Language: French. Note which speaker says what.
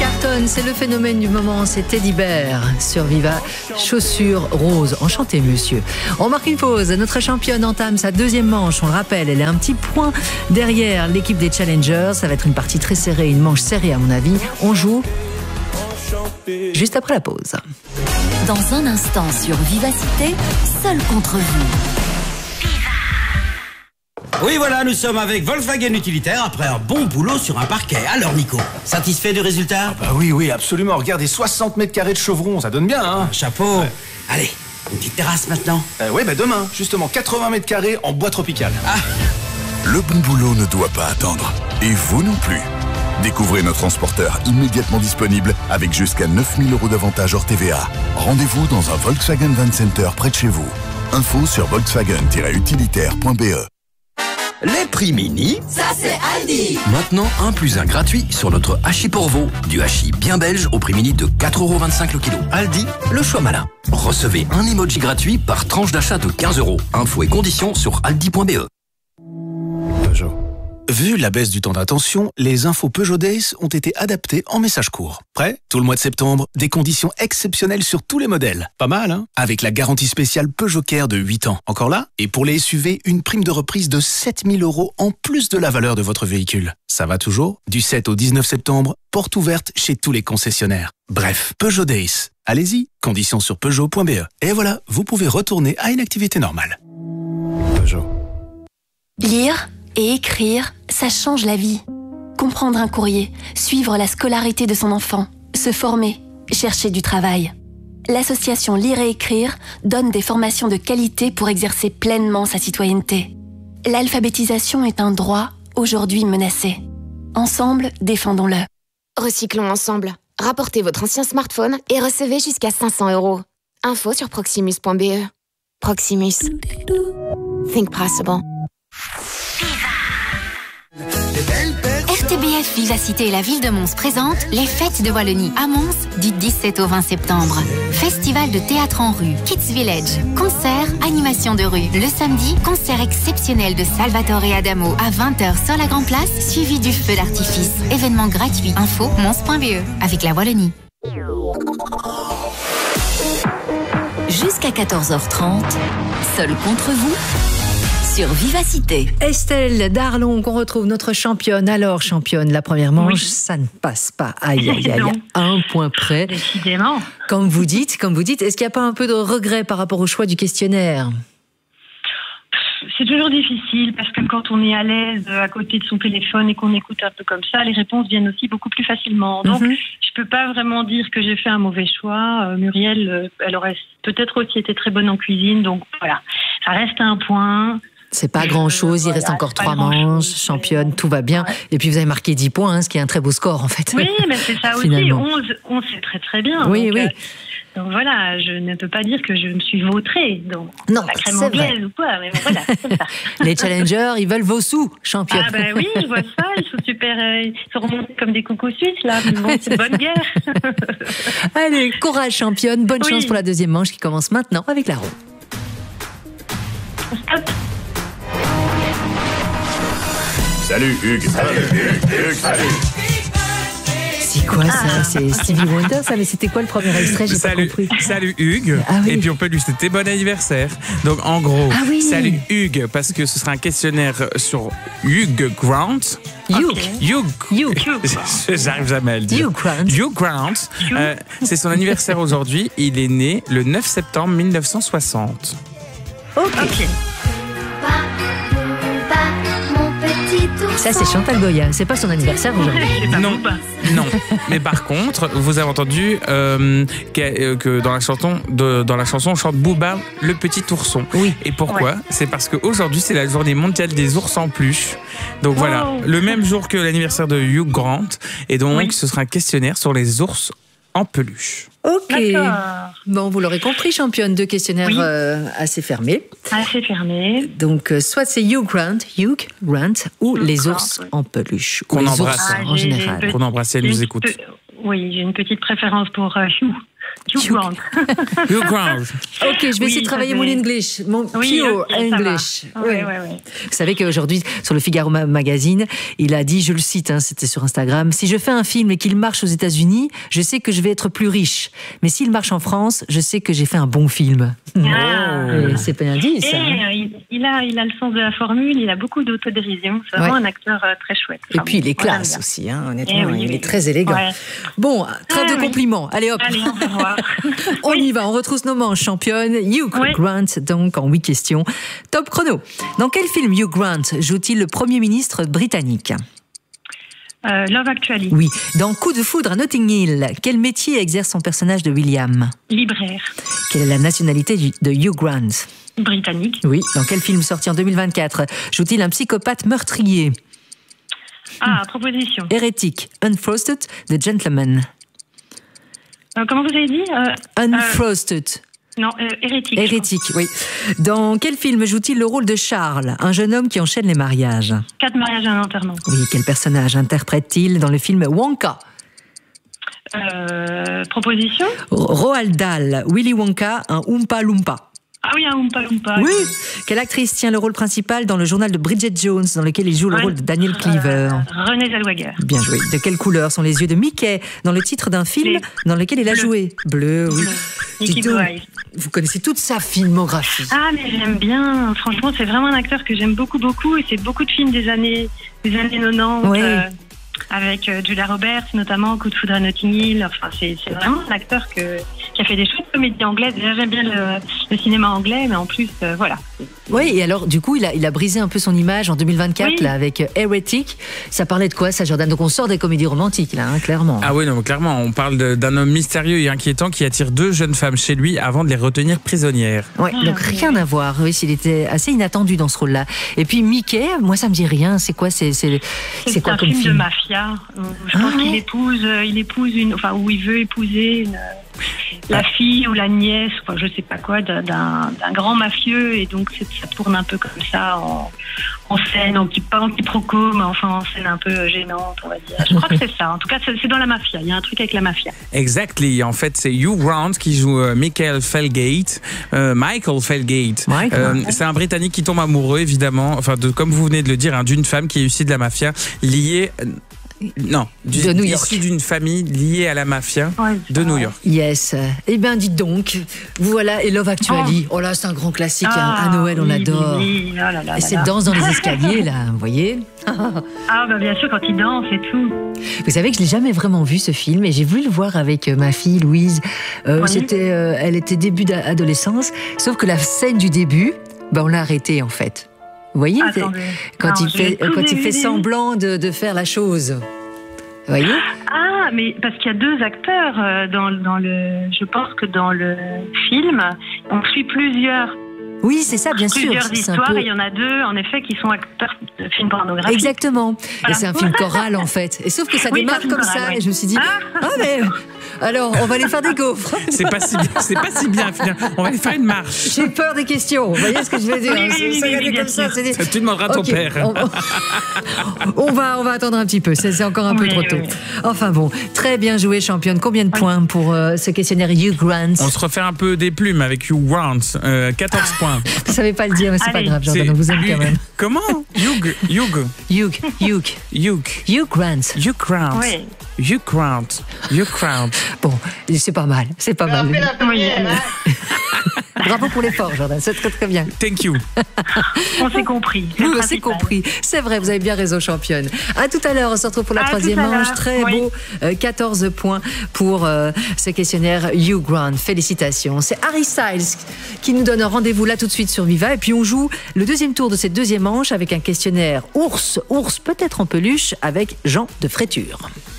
Speaker 1: cartonne, c'est le phénomène du moment, c'est Teddy Bear sur Viva, chaussures roses. Enchanté monsieur. On marque une pause, notre championne entame sa deuxième manche, on le rappelle, elle est un petit point derrière l'équipe des Challengers, ça va être une partie très serrée, une manche serrée à mon avis. On joue juste après la pause.
Speaker 2: Dans un instant sur Vivacité, seul contre vous.
Speaker 3: Oui, voilà, nous sommes avec Volkswagen Utilitaire après un bon boulot sur un parquet. Alors, Nico, satisfait du résultat?
Speaker 4: Oui, absolument. Regardez, 60 mètres carrés de chevrons, ça donne bien, hein?
Speaker 3: Chapeau. Ouais. Allez, une petite terrasse maintenant.
Speaker 4: Demain, justement, 80 mètres carrés en bois tropical.
Speaker 3: Ah.
Speaker 5: Le bon boulot ne doit pas attendre. Et vous non plus. Découvrez nos transporteurs immédiatement disponibles avec jusqu'à 9 000 € d'avantages hors TVA. Rendez-vous dans un Volkswagen Van Center près de chez vous. Info sur volkswagen-utilitaire.be.
Speaker 6: Les prix mini,
Speaker 7: ça c'est Aldi.
Speaker 6: Maintenant, 1 + 1 gratuit sur notre hachis pour veau. Du hachis bien belge au prix mini de 4,25 € le kilo. Aldi, le choix malin. Recevez un emoji gratuit par tranche d'achat de 15 €. Infos et conditions sur aldi.be.
Speaker 4: Vu la baisse du temps d'attention, les infos Peugeot Days ont été adaptées en message court. Prêt? Tout le mois de septembre, des conditions exceptionnelles sur tous les modèles. Pas mal, hein? Avec la garantie spéciale Peugeot Care de 8 ans. Encore là? Et pour les SUV, une prime de reprise de 7 000 € en plus de la valeur de votre véhicule. Ça va toujours? Du 7 au 19 septembre, porte ouverte chez tous les concessionnaires. Bref, Peugeot Days. Allez-y, conditions sur Peugeot.be. Et voilà, vous pouvez retourner à une activité normale. Peugeot.
Speaker 2: Lire et écrire, ça change la vie. Comprendre un courrier, suivre la scolarité de son enfant, se former, chercher du travail. L'association Lire et Écrire donne des formations de qualité pour exercer pleinement sa citoyenneté. L'alphabétisation est un droit, aujourd'hui menacé. Ensemble, défendons-le.
Speaker 8: Recyclons ensemble. Rapportez votre ancien smartphone et recevez jusqu'à 500 €. Info sur proximus.be. Proximus. Think possible.
Speaker 2: RTBF Vivacité et la ville de Mons présentent les fêtes de Wallonie à Mons du 17 au 20 septembre. Festival de théâtre en rue, Kids Village, concerts, animation de rue. Le samedi, concert exceptionnel de Salvatore et Adamo à 20h sur la Grande Place, suivi du feu d'artifice. Événement gratuit. Info mons.be avec la Wallonie. Jusqu'à 14h30, seul contre vous. Sur Vivacité.
Speaker 1: Estelle Darlon, qu'on retrouve, notre championne. Alors, championne, la première manche, oui. Ça ne passe pas. Aïe, à un point près.
Speaker 9: Décidément.
Speaker 1: Comme vous dites, est-ce qu'il n'y a pas un peu de regret par rapport au choix du questionnaire?
Speaker 9: C'est toujours difficile parce que quand on est à l'aise à côté de son téléphone et qu'on écoute un peu comme ça, les réponses viennent aussi beaucoup plus facilement. Donc, je peux pas vraiment dire que j'ai fait un mauvais choix. Muriel, elle aurait peut-être aussi été très bonne en cuisine. Donc, voilà. Ça reste un point.
Speaker 1: C'est pas grand-chose, il reste encore 3 manches, championne, tout va bien. Et puis vous avez marqué 10 points, ce qui est un très beau score en fait.
Speaker 9: Oui, mais c'est ça aussi, 11 c'est très très bien.
Speaker 1: Oui,
Speaker 9: donc, donc voilà, je ne peux pas dire que je me suis vautrée dans la crème anglaise ou quoi, mais bon, voilà, c'est ça.
Speaker 1: Les challengers, ils veulent vos sous, championne.
Speaker 9: Ah ben oui, je vois ça, ils sont super, ils sont remontés comme des coucous suisses là, mais bon, c'est bonne guerre.
Speaker 1: Allez, courage championne, bonne chance pour la deuxième manche qui commence maintenant avec la roue.
Speaker 9: Stop.
Speaker 5: Salut Hugues. Salut.
Speaker 1: C'est quoi ça? C'est Stevie Wonder ça? Mais c'était quoi le premier extrait? J'ai pas compris.
Speaker 10: Salut Hugues.
Speaker 1: Ah oui.
Speaker 10: Et puis on peut lui souhaiter bon anniversaire. Donc en gros, salut Hugues, parce que ce sera un questionnaire sur Hugh Grant. J'arrive jamais à le dire. Hugh Grant. C'est son anniversaire aujourd'hui. Il est né le 9 septembre 1960.
Speaker 1: Ok. Ça, c'est Chantal Goya. C'est pas son anniversaire aujourd'hui.
Speaker 10: Non. Mais par contre, vous avez entendu que dans la chanson, on chante Booba, le petit ourson.
Speaker 1: Oui.
Speaker 10: Et pourquoi? C'est parce qu'aujourd'hui, c'est la journée mondiale des ours en peluche. Donc voilà, le même jour que l'anniversaire de Hugh Grant. Et donc, ce sera un questionnaire sur les ours en peluche.
Speaker 1: Ok. Bon, vous l'aurez compris, championne, 2 questionnaires assez fermés.
Speaker 9: Assez fermés.
Speaker 1: Donc, soit c'est Hugh Grant ou les ours en peluche. Ou les ours en général.
Speaker 10: Qu'on embrasse, elle nous écoute.
Speaker 9: Oui, j'ai une petite préférence pour Hugh. Hugh Grant.
Speaker 10: Hugh Grant.
Speaker 1: Ok, je vais essayer de travailler mon English, mon pure English.
Speaker 9: Oui.
Speaker 1: Vous savez qu'aujourd'hui, sur le Figaro Magazine, il a dit, je le cite, c'était sur Instagram, si je fais un film et qu'il marche aux États-Unis, je sais que je vais être plus riche. Mais s'il marche en France, je sais que j'ai fait un bon film. C'est bien dit, ça.
Speaker 9: Et il a le sens de la formule, il a beaucoup d'autodérision. C'est vraiment un acteur très chouette.
Speaker 1: Et puis il est classe aussi, honnêtement, il est très élégant. Ouais. Bon, trêve de compliments. Allez hop.
Speaker 9: Allez, on va voir.
Speaker 1: On y va, on retrousse nos manches. Championne, Hugh Grant, donc en 8 questions. Top chrono. Dans quel film Hugh Grant joue-t-il le Premier ministre britannique ?
Speaker 9: Love Actually.
Speaker 1: Oui. Dans Coup de foudre à Notting Hill, quel métier exerce son personnage de William ?
Speaker 9: Libraire.
Speaker 1: Quelle est la nationalité de Hugh Grant ?
Speaker 9: Britannique.
Speaker 1: Oui. Dans quel film sorti en 2024 joue-t-il un psychopathe meurtrier ?
Speaker 9: Proposition.
Speaker 1: Hérétique, Unfrosted, The Gentleman.
Speaker 9: Comment vous avez dit
Speaker 1: Unfrosted.
Speaker 9: Non, hérétique.
Speaker 1: Hérétique, oui. Dans quel film joue-t-il le rôle de Charles, un jeune homme qui enchaîne les mariages ?
Speaker 9: 4 mariages et un enterrement.
Speaker 1: Oui, quel personnage interprète-t-il dans le film Wonka ?
Speaker 9: Proposition.
Speaker 1: Roald Dahl, Willy Wonka, un Oompa Loompa.
Speaker 9: Ah oui, un Oompa Loompa.
Speaker 1: Oui. Quelle actrice tient le rôle principal dans le journal de Bridget Jones, dans lequel il joue le rôle de Daniel Cleaver ?
Speaker 9: Renée Zellweger.
Speaker 1: Bien joué. De quelle couleur sont les yeux de Mickey dans le titre d'un film dans lequel il a joué ? Bleu, oui.
Speaker 9: Mickey Boy.
Speaker 1: Vous connaissez toute sa filmographie.
Speaker 9: Ah, mais j'aime bien. Franchement, c'est vraiment un acteur que j'aime beaucoup, beaucoup. Et c'est beaucoup de films des années 90.
Speaker 1: Oui.
Speaker 9: Avec Julia Roberts, notamment Coup de foudre à Notting Hill. Enfin, c'est vraiment un acteur qui a fait des chouettes comédies anglaises. Déjà, j'aime bien le cinéma anglais, mais en plus, voilà.
Speaker 1: Oui, et alors, du coup, il a brisé un peu son image en 2024 là, avec Hérétique. Ça parlait de quoi, ça, Jordan ? Donc, on sort des comédies romantiques, là, clairement.
Speaker 10: Ah oui, non, clairement. On parle d'un homme mystérieux et inquiétant qui attire 2 jeunes femmes chez lui avant de les retenir prisonnières.
Speaker 1: Oui, donc rien à voir. Oui, il était assez inattendu dans ce rôle-là. Et puis, Mickey, moi, ça me dit rien. C'est quoi C'est quoi
Speaker 9: un
Speaker 1: comme
Speaker 9: film de mafia. Je pense qu'il épouse où il veut épouser la fille ou la nièce, je sais pas quoi, d'un grand mafieux, et donc ça tourne un peu comme ça en scène, pas en quiproquo, mais enfin en scène un peu gênante, on va dire. Je crois que c'est ça. En tout cas, c'est dans la mafia. Il y a un truc avec la mafia.
Speaker 10: Exactly. En fait, c'est Hugh Grant qui joue Michael Felgate. C'est un Britannique qui tombe amoureux, évidemment, comme vous venez de le dire, d'une femme qui est issue de la mafia, liée. Non,
Speaker 1: de New York.
Speaker 10: Issue d'une famille liée à la mafia de New York.
Speaker 1: Yes. Eh bien, dites donc, voilà, et Love Actually. Oh là, c'est un grand classique. À Noël, on adore.
Speaker 9: Oui. Oh là là,
Speaker 1: et cette danse dans les escaliers, là, vous voyez ?
Speaker 9: Bien sûr, quand il danse et tout.
Speaker 1: Vous savez que je l'ai jamais vraiment vu, ce film, et j'ai voulu le voir avec ma fille Louise. Elle était début d'adolescence, sauf que la scène du début, on l'a arrêtée, en fait. Vous voyez, quand il fait semblant de faire la chose. Vous voyez ?
Speaker 9: Ah, mais parce qu'il y a 2 acteurs je pense que dans le film, on suit plusieurs.
Speaker 1: Oui, c'est ça, bien sûr.
Speaker 9: Plusieurs histoires, et il y en a 2, en effet, qui sont acteurs de films pornographiques.
Speaker 1: Exactement. Voilà. Et c'est un film choral, en fait. Et sauf que ça démarre comme ça, et je me suis dit, mais alors, on va aller faire des gaufres.
Speaker 10: C'est pas si bien, finalement. On va aller faire une marche.
Speaker 1: J'ai peur des questions. Vous voyez ce que je veux dire ?
Speaker 10: Tu demanderas à ton père.
Speaker 1: On va attendre un petit peu. C'est encore un peu trop tôt. Enfin bon, très bien joué, championne. Combien de points pour ce questionnaire Hugh Grant ?
Speaker 10: On se refait un peu des plumes avec Hugh Grant. 14 points.
Speaker 1: Vous savez pas le dire, mais c'est pas grave, Jordan, on vous aime quand même.
Speaker 10: Comment ? Hugh Grant.
Speaker 1: Bon, c'est pas mal, Bravo pour l'effort, Jordan, c'est très très bien.
Speaker 10: Thank you.
Speaker 9: On s'est compris.
Speaker 1: On s'est compris. C'est vrai, vous avez bien raison, championne. À tout à l'heure, on se retrouve pour la 3e manche. Très beau, 14 points pour ce questionnaire Hugh Grant. Félicitations. C'est Harry Styles qui nous donne un rendez-vous là tout de suite sur Viva. Et puis on joue le 2e tour de cette 2e manche avec un questionnaire ours peut-être en peluche avec Jean de Fréture.